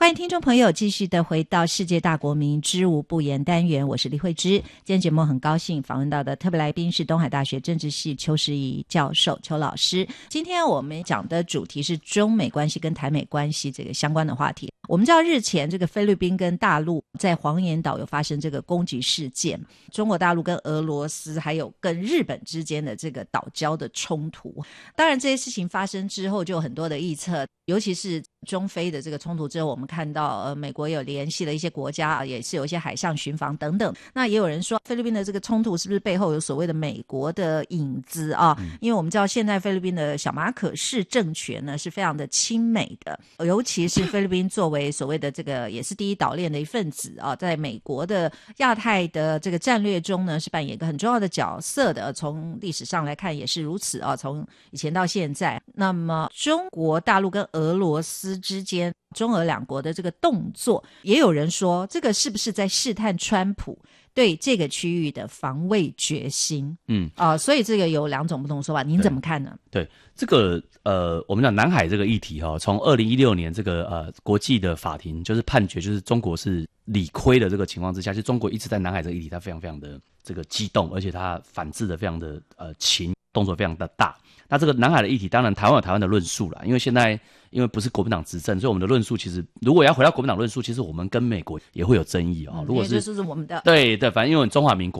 欢迎听众朋友继续的回到世界大国民知无不言单元，我是李慧芝。今天节目很高兴访问到的特别来宾是东海大学政治系邱时宜教授邱老师。今天我们讲的主题是中美关系跟台美关系这个相关的话题。我们知道日前这个菲律宾跟大陆在黄岩岛有发生这个攻击事件，中国大陆跟俄罗斯还有跟日本之间的这个岛礁的冲突。当然这些事情发生之后就有很多的臆测，尤其是中菲的这个冲突之后，我们看到美国有联系了一些国家，也是有一些海上巡防等等。那也有人说菲律宾的这个冲突是不是背后有所谓的美国的影子啊？因为我们知道现在菲律宾的小马可仕政权呢是非常的亲美的，尤其是菲律宾作为所谓的这个也是第一岛链的一份子啊，在美国的亚太的这个战略中呢是扮演一个很重要的角色的，从历史上来看也是如此啊，从以前到现在。那么中国大陆跟俄罗斯之间中俄两国的这个动作，也有人说这个是不是在试探川普对这个区域的防卫决心？所以这个有两种不同的说法，您怎么看呢？ 对这个我们讲南海这个议题从2016年这个国际的法庭就是判决，就是中国是理亏的这个情况之下，其实中国一直在南海这个议题，它非常非常的这个激动，而且它反制的非常的勤，动作非常的大。那这个南海的议题，当然台湾有台湾的论述啦，因为现在因为不是国民党执政，所以我们的论述其实如果要回到国民党论述，其实我们跟美国也会有争议如果是这就是我们的对，反正因为中华民国